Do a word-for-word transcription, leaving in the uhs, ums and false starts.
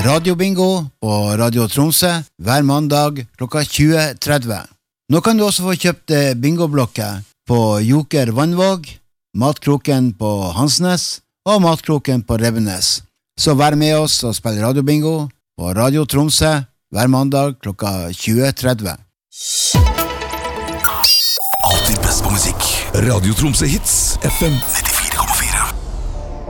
radiobingo på Radio Tromsø hver mandag klokka tjue tretti. Nå kan du også få kjøpt bingoblokker på Joker Vannvåg, Matkroken på Hansnes og Matkroken på Revenes. Så vær med oss og spill radiobingo på Radio Tromsø hver mandag klokka tjue tretti. Alltid best på musikk. Radio Tromsø Hits, F M nittifem.